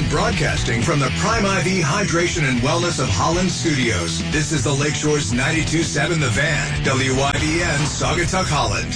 Broadcasting from the Prime IV Hydration and Wellness of Holland Studios. This is the Lakeshore's 92.7 The Van, WYBN, Saugatuck, Holland.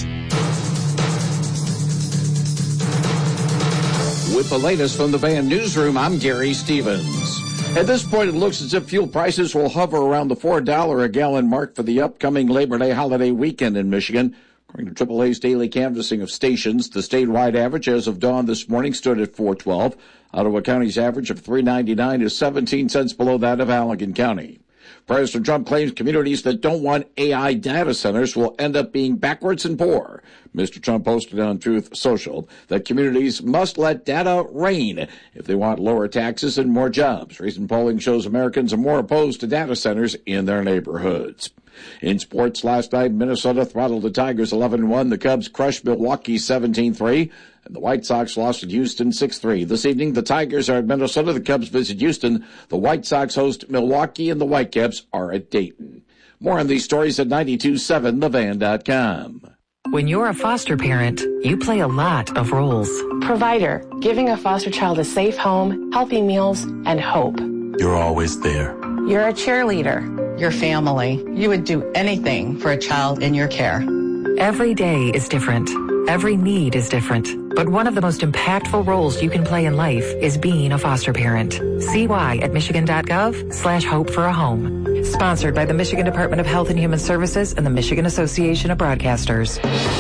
With the latest from the Van Newsroom, I'm Gary Stevens. At this point, it looks as if fuel prices will hover around the $4 a gallon mark for the upcoming Labor Day holiday weekend in Michigan. According to AAA's daily canvassing of stations, the statewide average as of dawn this morning stood at $4.12. Ottawa County's average of $3.99 is 17 cents below that of Allegan County. President Trump claims communities that don't want AI data centers will end up being backwards and poor. Mr. Trump posted on Truth Social that communities must let data reign if they want lower taxes and more jobs. Recent polling shows Americans are more opposed to data centers in their neighborhoods. In sports last night, Minnesota throttled the Tigers 11-1. The Cubs crushed Milwaukee 17-3. And the White Sox lost at Houston 6-3. This evening, the Tigers are at Minnesota. The Cubs visit Houston. The White Sox host Milwaukee, and the Whitecaps are at Dayton. More on these stories at 927thevan.com. When you're a foster parent, you play a lot of roles. Provider, giving a foster child a safe home, healthy meals, and hope. You're always there. You're a cheerleader. Your family. You would do anything for a child in your care. Every day is different. Every need is different. But one of the most impactful roles you can play in life is being a foster parent. See why at michigan.gov/hope for a home. Sponsored by the Michigan Department of Health and Human Services and the Michigan Association of Broadcasters.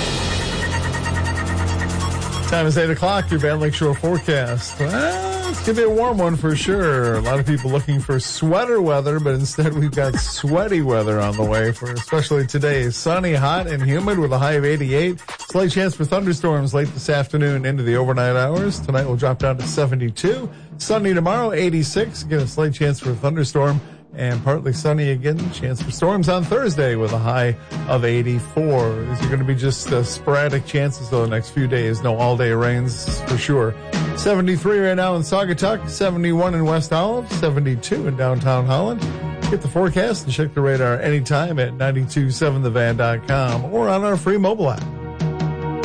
Time is 8 o'clock, your Van Lakeshore forecast. Well, it's going to be a warm one for sure. A lot of people looking for sweater weather, but instead we've got sweaty weather on the way for especially today. Sunny, hot, and humid with a high of 88. Slight chance for thunderstorms late this afternoon into the overnight hours. Tonight will drop down to 72. Sunny tomorrow, 86. Again, a slight chance for a thunderstorm. And partly sunny again, chance for storms on Thursday with a high of 84. These are going to be just sporadic chances though the next few days. No all-day rains for sure. 73 right now in Saugatuck, 71 in West Holland, 72 in downtown Holland. Get the forecast and check the radar anytime at 927thevan.com or on our free mobile app.